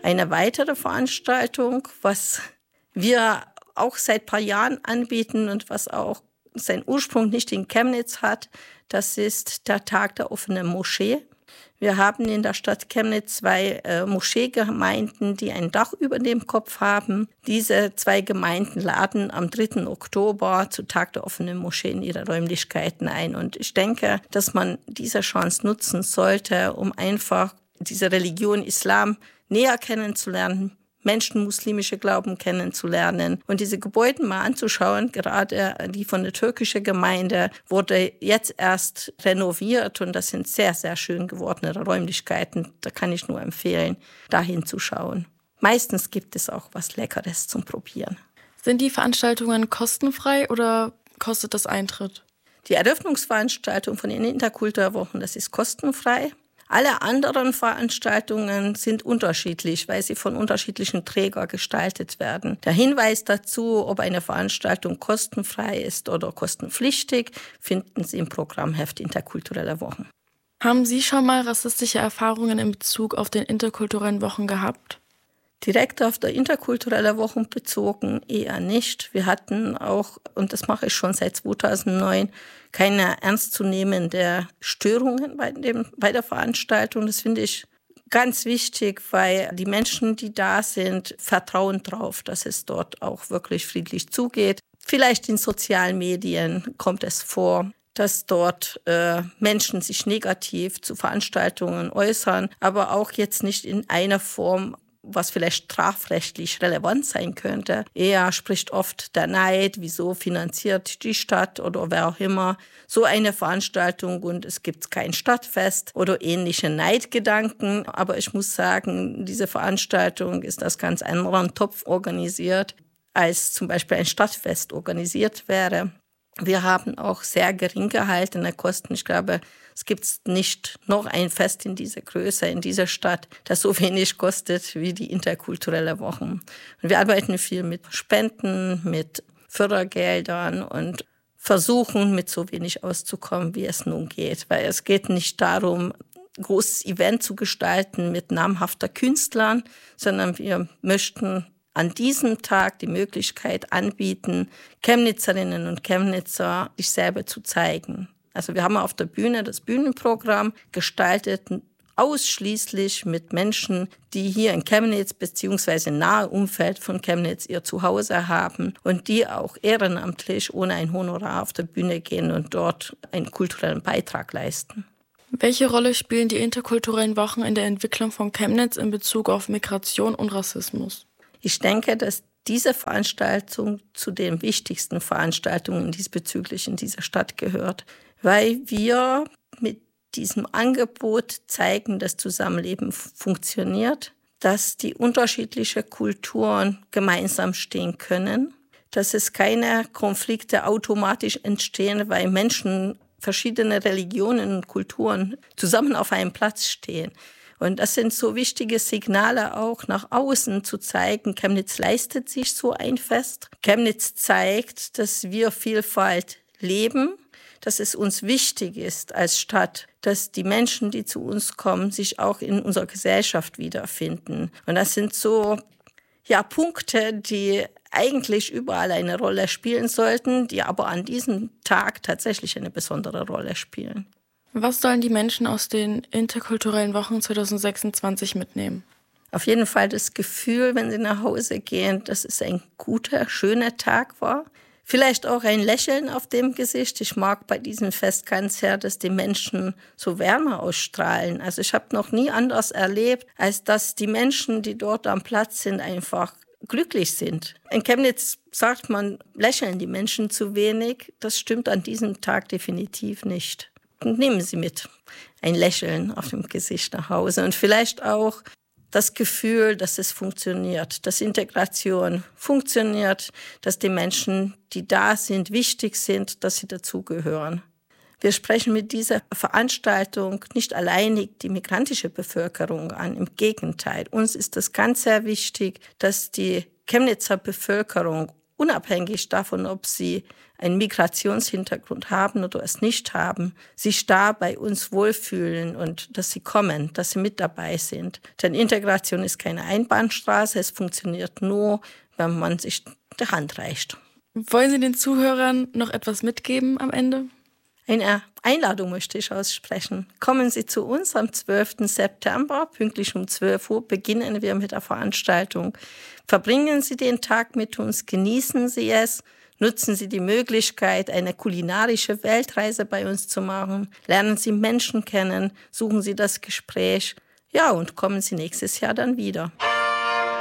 Eine weitere Veranstaltung, was wir auch seit ein paar Jahren anbieten und was auch seinen Ursprung nicht in Chemnitz hat, das ist der Tag der offenen Moschee. Wir haben in der Stadt Chemnitz 2 Moscheegemeinden, die ein Dach über dem Kopf haben. Diese 2 Gemeinden laden am 3. Oktober zu Tag der offenen Moschee in ihre Räumlichkeiten ein. Und ich denke, dass man diese Chance nutzen sollte, um einfach diese Religion Islam näher kennenzulernen, Menschen muslimische Glauben kennenzulernen und diese Gebäude mal anzuschauen. Gerade die von der türkischen Gemeinde wurde jetzt erst renoviert und das sind sehr, sehr schön gewordene Räumlichkeiten. Da kann ich nur empfehlen, da hinzuschauen. Meistens gibt es auch was Leckeres zum Probieren. Sind die Veranstaltungen kostenfrei oder kostet das Eintritt? Die Eröffnungsveranstaltung von den Interkulturwochen, das ist kostenfrei. Alle anderen Veranstaltungen sind unterschiedlich, weil sie von unterschiedlichen Trägern gestaltet werden. Der Hinweis dazu, ob eine Veranstaltung kostenfrei ist oder kostenpflichtig, finden Sie im Programmheft Interkulturelle Wochen. Haben Sie schon mal rassistische Erfahrungen in Bezug auf den interkulturellen Wochen gehabt? Direkt auf der interkulturelle Wochen bezogen eher nicht. Wir hatten auch, und das mache ich schon seit 2009, keine ernstzunehmende Störungen bei der Veranstaltung. Das finde ich ganz wichtig, weil die Menschen, die da sind, vertrauen drauf, dass es dort auch wirklich friedlich zugeht. Vielleicht in sozialen Medien kommt es vor, dass dort Menschen sich negativ zu Veranstaltungen äußern, aber auch jetzt nicht in einer Form, was vielleicht strafrechtlich relevant sein könnte. Eher spricht oft der Neid, wieso finanziert die Stadt oder wer auch immer so eine Veranstaltung und es gibt kein Stadtfest oder ähnliche Neidgedanken. Aber ich muss sagen, diese Veranstaltung ist aus ganz anderen Topf organisiert, als zum Beispiel ein Stadtfest organisiert wäre. Wir haben auch sehr gering gehaltene Kosten. Ich glaube, es gibt nicht noch ein Fest in dieser Größe, in dieser Stadt, das so wenig kostet wie die interkulturelle Wochen. Und wir arbeiten viel mit Spenden, mit Fördergeldern und versuchen, mit so wenig auszukommen, wie es nun geht. Weil es geht nicht darum, ein großes Event zu gestalten mit namhafter Künstlern, sondern wir möchten an diesem Tag die Möglichkeit anbieten, Chemnitzerinnen und Chemnitzer sich selber zu zeigen. Also wir haben auf der Bühne das Bühnenprogramm gestaltet, ausschließlich mit Menschen, die hier in Chemnitz bzw. im nahen Umfeld von Chemnitz ihr Zuhause haben und die auch ehrenamtlich ohne ein Honorar auf der Bühne gehen und dort einen kulturellen Beitrag leisten. Welche Rolle spielen die interkulturellen Wochen in der Entwicklung von Chemnitz in Bezug auf Migration und Rassismus? Ich denke, dass diese Veranstaltung zu den wichtigsten Veranstaltungen diesbezüglich in dieser Stadt gehört, weil wir mit diesem Angebot zeigen, dass Zusammenleben funktioniert, dass die unterschiedlichen Kulturen gemeinsam stehen können, dass es keine Konflikte automatisch entstehen, weil Menschen verschiedene Religionen und Kulturen zusammen auf einem Platz stehen. Und das sind so wichtige Signale auch nach außen zu zeigen, Chemnitz leistet sich so ein Fest. Chemnitz zeigt, dass wir Vielfalt leben, dass es uns wichtig ist als Stadt, dass die Menschen, die zu uns kommen, sich auch in unserer Gesellschaft wiederfinden. Und das sind so Punkte, die eigentlich überall eine Rolle spielen sollten, die aber an diesem Tag tatsächlich eine besondere Rolle spielen. Was sollen die Menschen aus den interkulturellen Wochen 2026 mitnehmen? Auf jeden Fall das Gefühl, wenn sie nach Hause gehen, dass es ein guter, schöner Tag war. Vielleicht auch ein Lächeln auf dem Gesicht. Ich mag bei diesem Fest ganz sehr, dass die Menschen so Wärme ausstrahlen. Also ich habe noch nie anders erlebt, als dass die Menschen, die dort am Platz sind, einfach glücklich sind. In Chemnitz sagt man, lächeln die Menschen zu wenig. Das stimmt an diesem Tag definitiv nicht. Und nehmen Sie mit ein Lächeln auf dem Gesicht nach Hause und vielleicht auch das Gefühl, dass es funktioniert, dass Integration funktioniert, dass die Menschen, die da sind, wichtig sind, dass sie dazugehören. Wir sprechen mit dieser Veranstaltung nicht alleinig die migrantische Bevölkerung an, im Gegenteil. Uns ist es ganz sehr wichtig, dass die Chemnitzer Bevölkerung unabhängig davon, ob sie einen Migrationshintergrund haben oder es nicht haben, sich da bei uns wohlfühlen und dass sie kommen, dass sie mit dabei sind. Denn Integration ist keine Einbahnstraße, es funktioniert nur, wenn man sich die Hand reicht. Wollen Sie den Zuhörern noch etwas mitgeben am Ende? Eine Einladung möchte ich aussprechen. Kommen Sie zu uns am 12. September, pünktlich um 12 Uhr beginnen wir mit der Veranstaltung. Verbringen Sie den Tag mit uns, genießen Sie es, nutzen Sie die Möglichkeit, eine kulinarische Weltreise bei uns zu machen, lernen Sie Menschen kennen, suchen Sie das Gespräch, ja, und kommen Sie nächstes Jahr dann wieder.